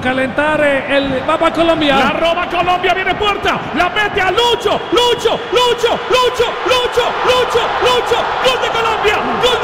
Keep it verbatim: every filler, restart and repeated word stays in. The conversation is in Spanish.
calentar el... Va para Colombia. La roba Colombia, viene Puerta. La mete a Lucho. Lucho, Lucho, Lucho, Lucho, Lucho, Lucho. Gol de Colombia. Gol